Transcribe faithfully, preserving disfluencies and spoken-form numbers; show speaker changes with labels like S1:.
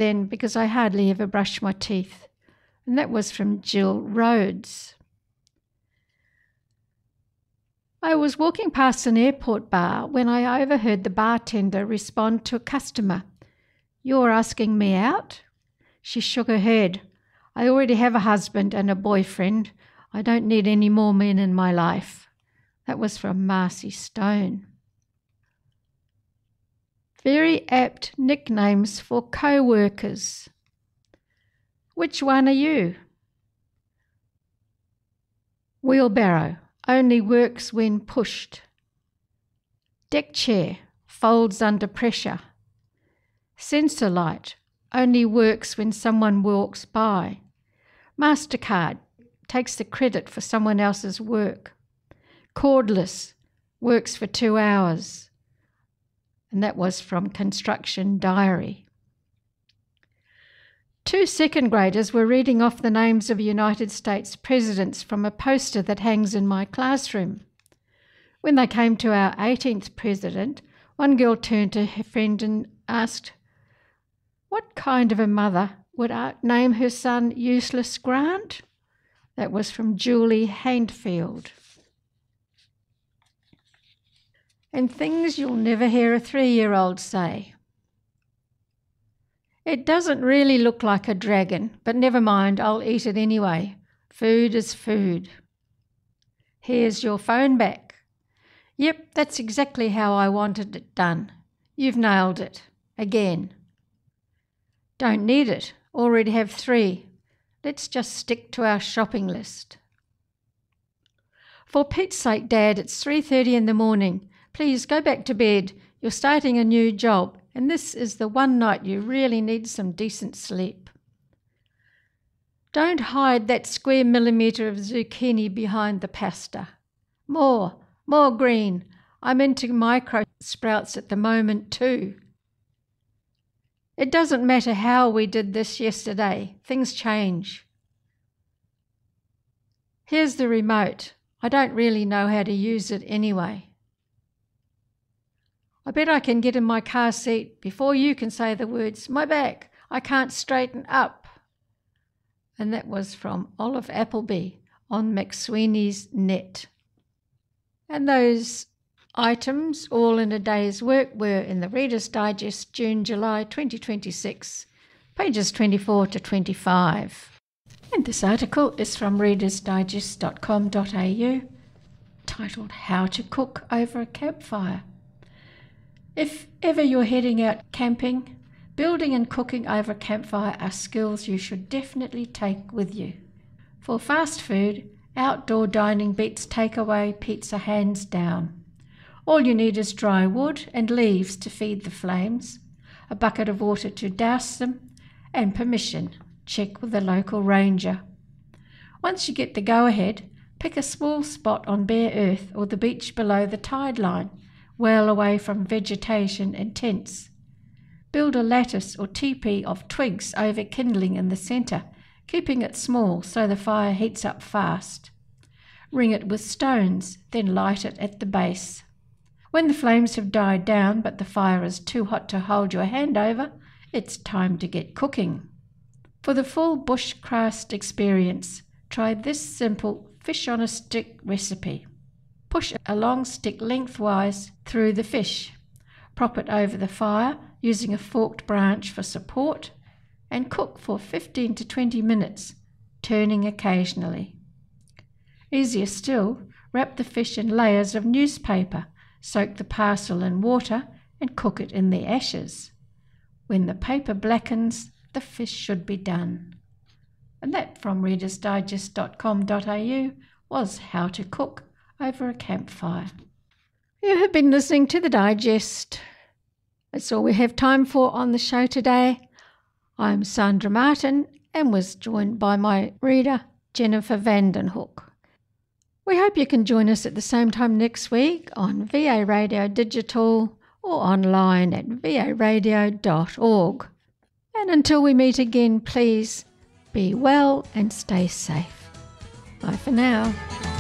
S1: then because I hardly ever brush my teeth. And that was from Jill Rhodes. I was walking past an airport bar when I overheard the bartender respond to a customer. "You're asking me out?" She shook her head. "I already have a husband and a boyfriend. I don't need any more men in my life." That was from Marcy Stone. Very apt nicknames for co-workers. Which one are you? Wheelbarrow, only works when pushed. Deck chair, folds under pressure. Sensor light, only works when someone walks by. MasterCard, takes the credit for someone else's work. Cordless, works for two hours. And that was from Construction Diary. Two second graders were reading off the names of United States presidents from a poster that hangs in my classroom. When they came to our eighteenth president, one girl turned to her friend and asked, "What kind of a mother would name her son Useless Grant?" That was from Julie Hainfield. And things you'll never hear a three-year-old say. "It doesn't really look like a dragon, but never mind, I'll eat it anyway. Food is food." "Here's your phone back." "Yep, that's exactly how I wanted it done. You've nailed it. Again." "Don't need it. Already have three. Let's just stick to our shopping list." "For Pete's sake, Dad, it's three thirty in the morning. Please go back to bed. You're starting a new job, and this is the one night you really need some decent sleep." "Don't hide that square millimetre of zucchini behind the pasta. More, more green. I'm into micro sprouts at the moment too." "It doesn't matter how we did this yesterday. Things change." "Here's the remote. I don't really know how to use it anyway." "I bet I can get in my car seat before you can say the words, 'My back, I can't straighten up.'" And that was from Olive Appleby on McSweeney's Net. And those items, all in a day's work, were in the Reader's Digest, June-July twenty twenty-six, pages twenty-four to twenty-five. And this article is from readers digest dot com dot a u, titled "How to Cook Over a Campfire." If ever you're heading out camping, building and cooking over a campfire are skills you should definitely take with you. For fast food, outdoor dining beats takeaway pizza hands down. All you need is dry wood and leaves to feed the flames, a bucket of water to douse them, and permission. Check with the local ranger. Once you get the go-ahead, pick a small spot on bare earth or the beach below the tide line, well away from vegetation and tents. Build a lattice or teepee of twigs over kindling in the centre, keeping it small so the fire heats up fast. Ring it with stones, then light it at the base. When the flames have died down but the fire is too hot to hold your hand over, it's time to get cooking. For the full bushcraft experience, try this simple fish on a stick recipe. Push a long stick lengthwise through the fish. Prop it over the fire using a forked branch for support and cook for fifteen to twenty minutes, turning occasionally. Easier still, wrap the fish in layers of newspaper, soak the parcel in water and cook it in the ashes. When the paper blackens, the fish should be done. And that from readers digest dot com dot a u was How to Cook Over a Campfire. You have been listening to the Digest. That's all we have time for on the show today. I'm Sandra Martin and was joined by my reader, Jennifer Vandenhoek. We hope you can join us at the same time next week on V A Radio Digital or online at v a radio dot org. And until we meet again, please be well and stay safe. Bye for now.